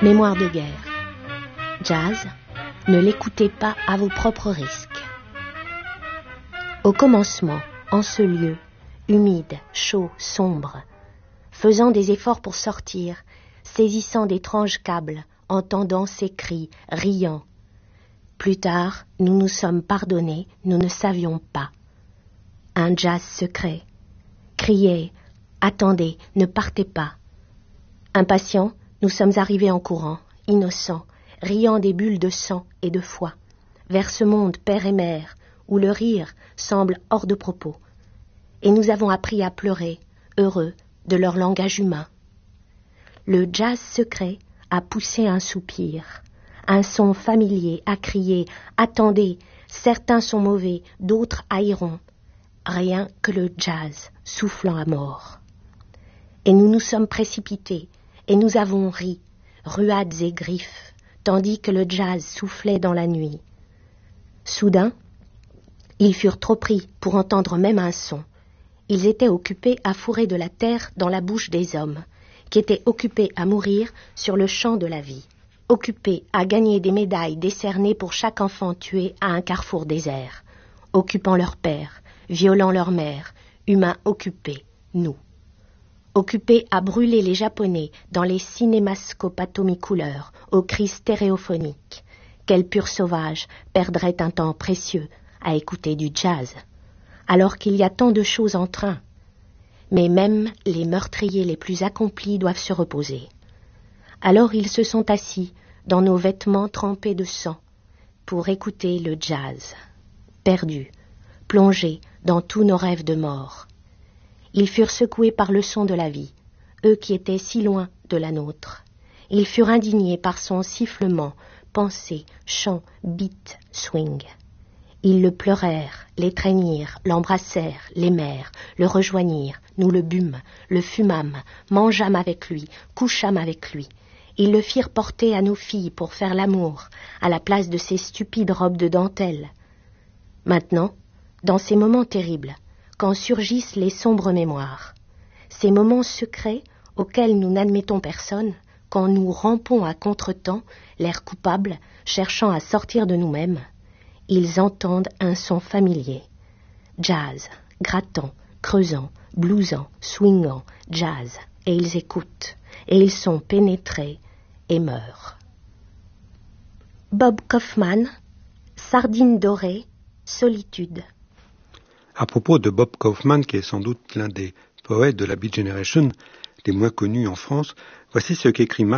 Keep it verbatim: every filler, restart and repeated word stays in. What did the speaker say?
Mémoire de guerre. Jazz, ne l'écoutez pas à vos propres risques. Au commencement, en ce lieu, humide, chaud, sombre, faisant des efforts pour sortir, saisissant d'étranges câbles, entendant ses cris, riant. Plus tard, nous nous sommes pardonnés, nous ne savions pas. Un jazz secret. Criez, attendez, ne partez pas. Impatients, nous sommes arrivés en courant, innocents, riant des bulles de sang et de foi, vers ce monde père et mère, où le rire semble hors de propos. Et nous avons appris à pleurer, heureux, de leur langage humain. Le jazz secret a poussé un soupir, un son familier a crié « Attendez, certains sont mauvais, d'autres haïront ». Rien que le jazz soufflant à mort. Et nous nous sommes précipités, et nous avons ri, ruades et griffes, tandis que le jazz soufflait dans la nuit. Soudain, ils furent trop pris pour entendre même un son. Ils étaient occupés à fourrer de la terre dans la bouche des hommes, qui étaient occupés à mourir sur le champ de la vie, occupés à gagner des médailles décernées pour chaque enfant tué à un carrefour désert, occupant leur père, violant leur mère, humains occupés, nous. Occupés à brûler les Japonais dans les cinémascopes atomicouleurs, aux cris stéréophoniques. Quel pur sauvage perdrait un temps précieux à écouter du jazz, alors qu'il y a tant de choses en train. Mais même les meurtriers les plus accomplis doivent se reposer. Alors ils se sont assis dans nos vêtements trempés de sang pour écouter le jazz, perdus, plongés dans tous nos rêves de mort. Ils furent secoués par le son de la vie, eux qui étaient si loin de la nôtre. Ils furent indignés par son sifflement, pensée, chant, beat, swing. Ils le pleurèrent, l'étreignirent, l'embrassèrent, l'aimèrent, le rejoignirent, nous le bûmes, le fumâmes, mangeâmes avec lui, couchâmes avec lui. Ils le firent porter à nos filles pour faire l'amour, à la place de ces stupides robes de dentelle. Maintenant, dans ces moments terribles, quand surgissent les sombres mémoires, ces moments secrets auxquels nous n'admettons personne, quand nous rampons à contre-temps, l'air coupable, cherchant à sortir de nous-mêmes, ils entendent un son familier. Jazz, grattant, creusant, bluesant, swingant, jazz, et ils écoutent, et ils sont pénétrés et meurent. Bob Kaufman, Sardine dorée, solitude. À propos de Bob Kaufman, qui est sans doute l'un des poètes de la Beat Generation les moins connus en France, voici ce qu'écrit Marc